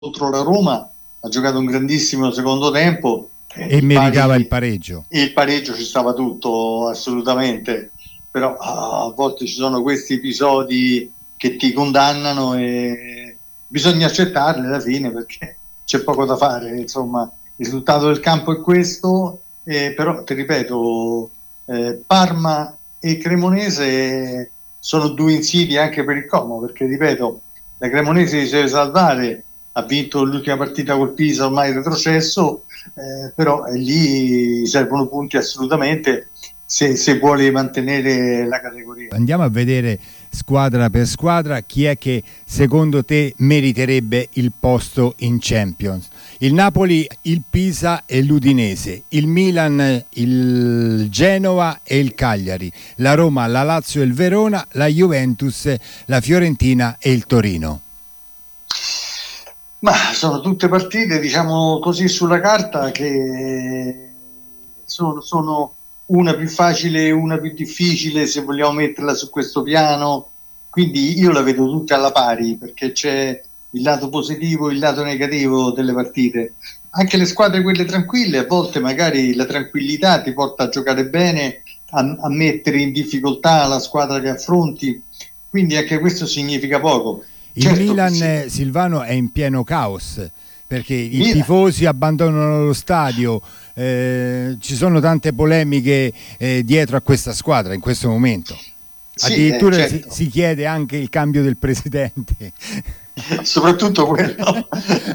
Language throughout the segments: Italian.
contro la Roma ha giocato un grandissimo secondo tempo e meritava il pareggio. Il pareggio ci stava tutto, assolutamente, però a volte ci sono questi episodi che ti condannano e bisogna accettarli alla fine perché c'è poco da fare, insomma, il risultato del campo è questo, però ti ripeto, Parma e Cremonese sono due insidie anche per il Como, perché ripeto, la Cremonese si deve salvare, ha vinto l'ultima partita col Pisa, ormai retrocesso, però lì servono punti assolutamente se vuole mantenere la categoria. Andiamo a vedere squadra per squadra chi è che secondo te meriterebbe il posto in Champions. Il Napoli, il Pisa e l'Udinese, il Milan, il Genova e il Cagliari, la Roma, la Lazio e il Verona, la Juventus, la Fiorentina e il Torino. Ma sono tutte partite, diciamo così, sulla carta che sono una più facile e una più difficile se vogliamo metterla su questo piano, quindi io la vedo tutte alla pari perché c'è il lato positivo e il lato negativo delle partite. Anche le squadre quelle tranquille, a volte magari la tranquillità ti porta a giocare bene, a mettere in difficoltà la squadra che affronti, quindi anche questo significa poco. Il certo, Milan, sì. Silvano, è in pieno caos perché i Milan. tifosi abbandonano lo stadio, ci sono tante polemiche dietro a questa squadra in questo momento. Sì, addirittura certo. si chiede anche il cambio del presidente. Soprattutto quello,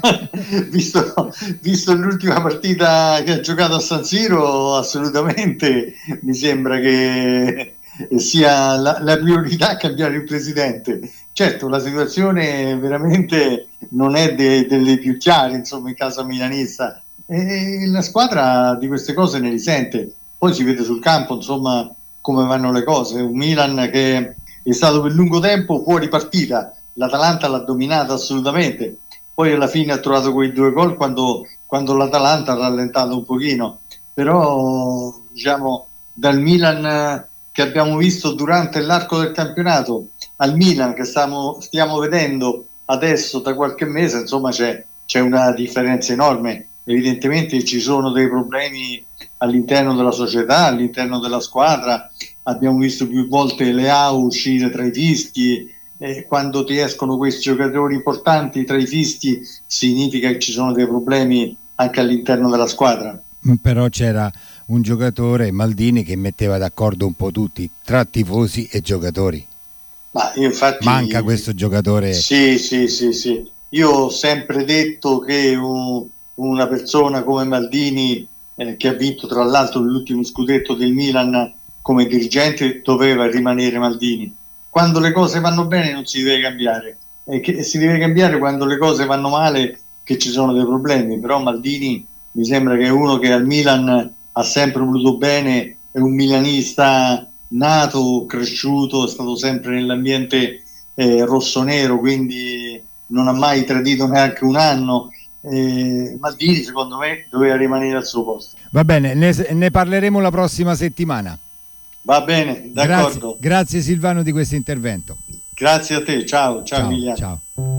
visto l'ultima partita che ha giocato a San Siro, assolutamente mi sembra che sia la priorità cambiare il presidente. Certo, la situazione veramente non è delle più chiare, insomma, in casa milanista, e la squadra di queste cose ne risente. Poi si vede sul campo, insomma, come vanno le cose. Un Milan che è stato per lungo tempo fuori partita, l'Atalanta l'ha dominata assolutamente, poi alla fine ha trovato quei 2 gol quando l'Atalanta ha rallentato un pochino, però diciamo dal Milan che abbiamo visto durante l'arco del campionato al Milan che stiamo vedendo adesso da qualche mese, insomma c'è una differenza enorme. Evidentemente ci sono dei problemi all'interno della società, all'interno della squadra. Abbiamo visto più volte Leao uscire tra i fischi, quando ti escono questi giocatori importanti tra i fischi significa che ci sono dei problemi anche all'interno della squadra. Però c'era un giocatore, Maldini, che metteva d'accordo un po' tutti, tra tifosi e giocatori. Ma io infatti, manca questo giocatore. Sì. Io ho sempre detto che una persona come Maldini, che ha vinto tra l'altro l'ultimo scudetto del Milan come dirigente, doveva rimanere Maldini. Quando le cose vanno bene non si deve cambiare, e si deve cambiare quando le cose vanno male, che ci sono dei problemi. Però Maldini mi sembra che è uno che al Milan ha sempre voluto bene, è un milanista nato, cresciuto, è stato sempre nell'ambiente rossonero, quindi non ha mai tradito neanche un anno. Maldini secondo me doveva rimanere al suo posto. Va bene, ne parleremo la prossima settimana. Va bene, d'accordo. Grazie Silvano di questo intervento. Grazie a te, ciao Emiliano. Ciao.